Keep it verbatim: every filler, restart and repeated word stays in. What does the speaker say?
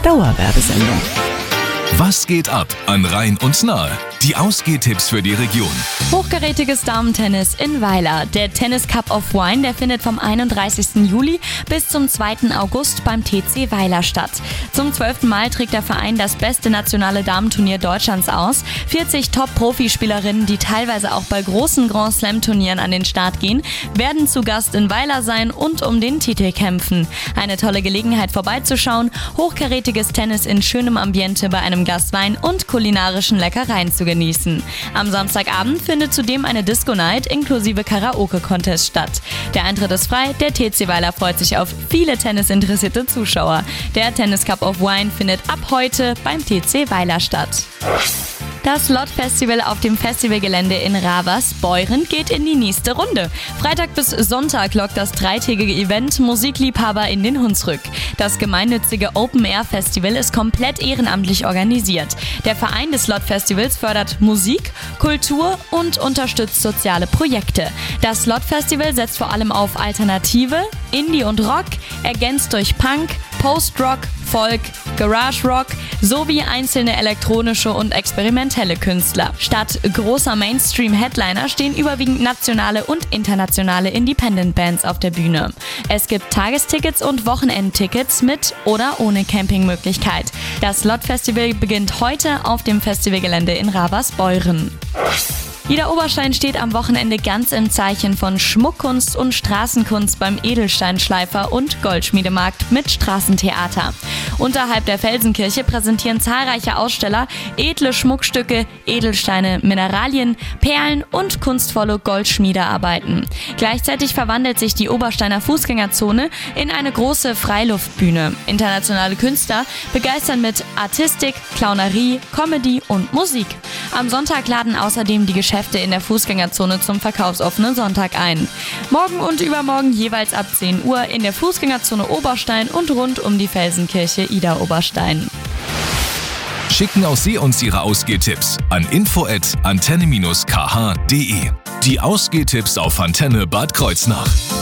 Dauerwerbesendung. Was geht ab an Rhein und Nahe? Die Ausgehtipps für die Region. Hochkarätiges Damentennis in Weiler. Der Tennis Cup of Wine, der findet vom einunddreißigsten Juli bis zum zweiten August beim T C Weiler statt. Zum zwölften Mal trägt der Verein das beste nationale Damenturnier Deutschlands aus. vierzig Top-Profispielerinnen, die teilweise auch bei großen Grand Slam-Turnieren an den Start gehen, werden zu Gast in Weiler sein und um den Titel kämpfen. Eine tolle Gelegenheit vorbeizuschauen, hochkarätiges Tennis in schönem Ambiente bei einem Glas Wein und kulinarischen Leckereien zu genießen. Am Samstagabend findet zudem eine Disco-Night inklusive Karaoke-Contest statt. Der Eintritt ist frei, der T C Weiler freut sich auf viele tennisinteressierte Zuschauer. Der Tennis Cup of Wine findet ab heute beim T C Weiler statt. Das Lot-Festival auf dem Festivalgelände in Ravers-Beuren geht in die nächste Runde. Freitag bis Sonntag lockt das dreitägige Event Musikliebhaber in den Hunsrück. Das gemeinnützige Open-Air-Festival ist komplett ehrenamtlich organisiert. Der Verein des Lot-Festivals fördert Musik, Kultur und unterstützt soziale Projekte. Das Lot-Festival setzt vor allem auf Alternative, Indie und Rock, ergänzt durch Punk, Post-Rock, Folk, Garage Rock sowie einzelne elektronische und experimentelle Künstler. Statt großer Mainstream-Headliner stehen überwiegend nationale und internationale Independent-Bands auf der Bühne. Es gibt Tagestickets und Wochenendtickets mit oder ohne Campingmöglichkeit. Das Lot-Festival beginnt heute auf dem Festivalgelände in Ravers-Beuren. Ida Oberstein steht am Wochenende ganz im Zeichen von Schmuckkunst und Straßenkunst beim Edelsteinschleifer und Goldschmiedemarkt mit Straßentheater. Unterhalb der Felsenkirche präsentieren zahlreiche Aussteller edle Schmuckstücke, Edelsteine, Mineralien, Perlen und kunstvolle Goldschmiedearbeiten. Gleichzeitig verwandelt sich die Obersteiner Fußgängerzone in eine große Freiluftbühne. Internationale Künstler begeistern mit Artistik, Clownerie, Comedy und Musik. Am Sonntag laden außerdem die Geschäfte in der Fußgängerzone zum verkaufsoffenen Sonntag ein. Morgen und übermorgen jeweils ab zehn Uhr in der Fußgängerzone Oberstein und rund um die Felsenkirche Ida Oberstein. Schicken auch Sie uns Ihre Ausgehtipps an info at antenne dash k h punkt de. Die Ausgehtipps auf Antenne Bad Kreuznach.